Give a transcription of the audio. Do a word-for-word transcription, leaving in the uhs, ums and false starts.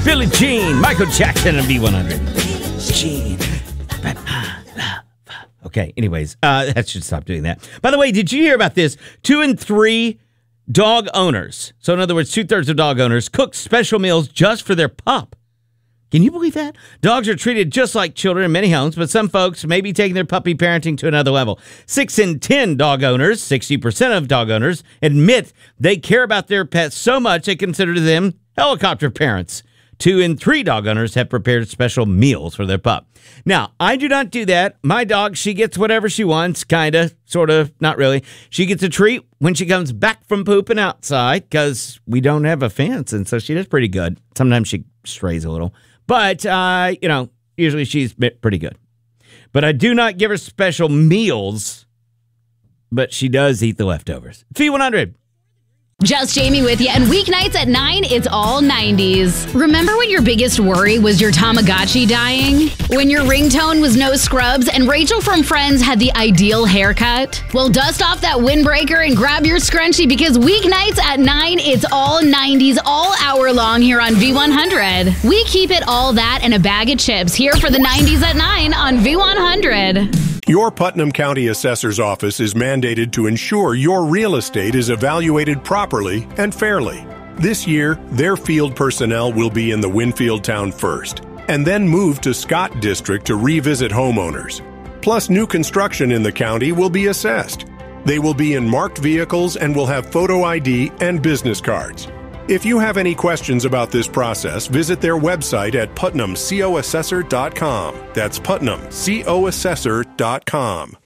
Billie Jean, Michael Jackson, and V one hundred. Jean. Okay, anyways, uh, that should stop doing that. By the way, did you hear about this? Two and three dog owners, so in other words, two-thirds of dog owners, cook special meals just for their pup. Can you believe that? Dogs are treated just like children in many homes, but some folks may be taking their puppy parenting to another level. Six in ten dog owners, sixty percent of dog owners, admit they care about their pets so much they consider them helicopter parents. Two in three dog owners have prepared special meals for their pup. Now, I do not do that. My dog, she gets whatever she wants, kind of, sort of, not really. She gets a treat when she comes back from pooping outside because we don't have a fence, and so she does pretty good. Sometimes she strays a little. But, uh, you know, usually she's pretty good. But I do not give her special meals, but she does eat the leftovers. V one hundred. Just Jamie with you, and weeknights at nine, it's all nineties. Remember when your biggest worry was your Tamagotchi dying? When your ringtone was no scrubs and Rachel from Friends had the ideal haircut? Well, dust off that windbreaker and grab your scrunchie because weeknights at nine, it's all nineties all hour long here on V one hundred. We keep it all that and a bag of chips here for the nineties at nine on V one hundred. Your Putnam County Assessor's Office is mandated to ensure your real estate is evaluated properly and fairly. This year, their field personnel will be in the Winfield town first, and then move to Scott District to revisit homeowners. Plus, new construction in the county will be assessed. They will be in marked vehicles and will have photo I D and business cards. If you have any questions about this process, visit their website at putnam co assessor dot com. That's putnam co assessor dot com.